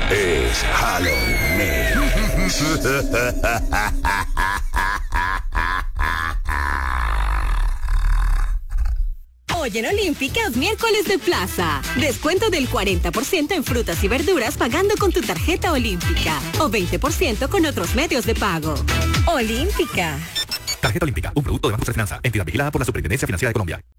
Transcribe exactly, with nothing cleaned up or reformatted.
Es Halloween. Hoy en Olímpica es miércoles de plaza. Descuento del cuarenta por ciento en frutas y verduras pagando con tu tarjeta Olímpica. O veinte por ciento con otros medios de pago. Olímpica. Tarjeta Olímpica, un producto de Banco de Finanza, entidad vigilada por la Superintendencia Financiera de Colombia.